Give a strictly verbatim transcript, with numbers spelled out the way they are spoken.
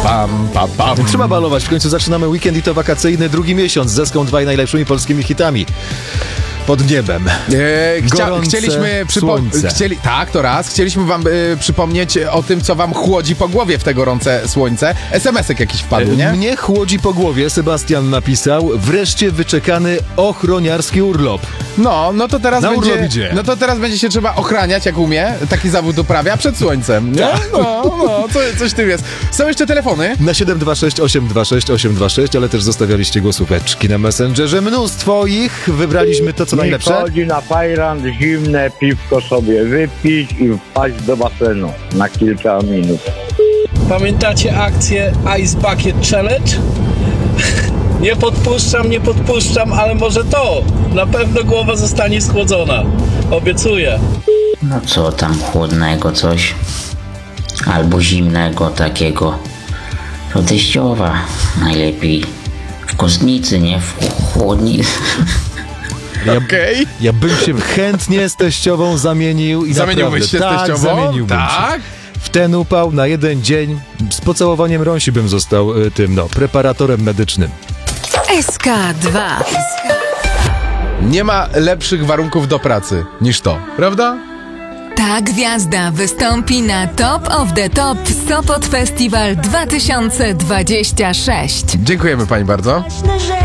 pam, pam, pam. Trzeba balować, w końcu zaczynamy weekend i to wakacyjny drugi miesiąc z Eską dwaj najlepszymi polskimi hitami. Pod niebem. E, chcia, chcieliśmy słońce. Chcieli, tak, to raz. Chcieliśmy wam e, przypomnieć o tym, co wam chłodzi po głowie w te gorące słońce. es em esek jakiś wpadł, nie? Mnie chłodzi po głowie, Sebastian napisał. Wreszcie wyczekany ochroniarski urlop. No, no to teraz Na urlop będzie. idzie. No to teraz będzie się trzeba ochraniać, jak umie. Taki zawód uprawia przed słońcem, nie? No, no, co, coś w tym jest. Są jeszcze telefony. Na siedem dwa sześć osiem dwa sześć osiem dwa sześć, ale też zostawialiście głosóweczki na Messengerze. Mnóstwo ich. Wybraliśmy to, co Mi najlepsze. chodzi na fajrant, zimne piwko sobie wypić i wpaść do basenu na kilka minut. Pamiętacie akcję Ice Bucket Challenge? Nie podpuszczam, nie podpuszczam, ale może to. Na pewno głowa zostanie schłodzona. Obiecuję. No co tam chłodnego coś? Albo zimnego takiego. To teściowa. Najlepiej w kostnicy, nie w chłodnicy. Ja, Okej. ja bym się chętnie z teściową zamienił i Zamieniłbyś się naprawdę, z teściową? Tak, zamieniłbym Tak? się. W ten upał na jeden dzień z pocałowaniem rąsi bym został y, tym, no, preparatorem medycznym. S K dwa. Nie ma lepszych warunków do pracy niż to, prawda? Ta gwiazda wystąpi na Top of the Top Sopot Festival dwa tysiące dwudziesty szósty. Dziękujemy pani bardzo.